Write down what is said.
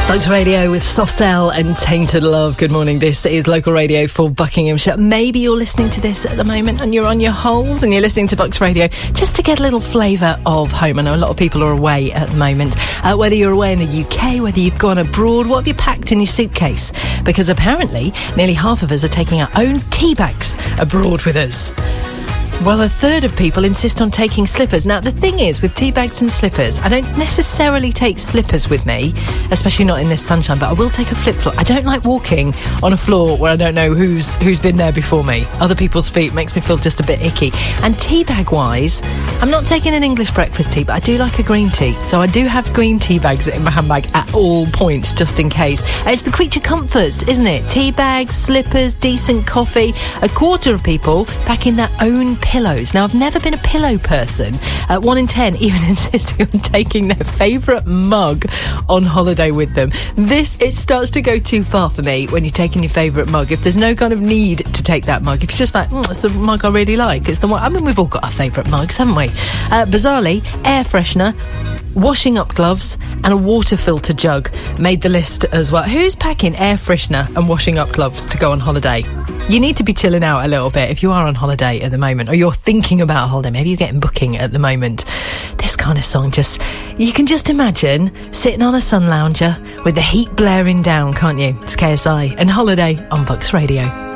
Bucks Radio with Soft Cell and Tainted Love. Good morning. This is local radio for Buckinghamshire. Maybe you're listening to this at the moment and you're on your holes and you're listening to Bucks Radio just to get a little flavour of home. I know a lot of people are away at the moment. Whether you're away in the UK, whether you've gone abroad, what have you packed in your suitcase? Because apparently nearly half of us are taking our own tea bags abroad with us. Well, a third of people insist on taking slippers. Now, the thing is, with tea bags and slippers, I don't necessarily take slippers with me, especially not in this sunshine, but I will take a flip-flop. I don't like walking on a floor where I don't know who's been there before me. Other people's feet makes me feel just a bit icky. And tea bag-wise, I'm not taking an English breakfast tea, but I do like a green tea. So I do have green tea bags in my handbag at all points, just in case. It's the creature comforts, isn't it? Tea bags, slippers, decent coffee. A quarter of people packing their own pillows. Now, I've never been a pillow person. 1 in 10 even insisting on taking their favourite mug on holiday with them. It starts to go too far for me when you're taking your favourite mug. If there's no kind of need to take that mug, if you're just like, it's the mug I really like, it's the one. I mean, we've all got our favourite mugs, haven't we? Bizarrely, air freshener, washing up gloves and a water filter jug made the list as well. Who's packing air freshener and washing up gloves to go on holiday? You need to be chilling out a little bit if you are on holiday at the moment, or you're thinking about a holiday. Maybe you're getting booking at the moment. This kind of song, you can just imagine sitting on a sun lounger with the heat blaring down, can't you? It's KSI and Holiday on Bucks Radio.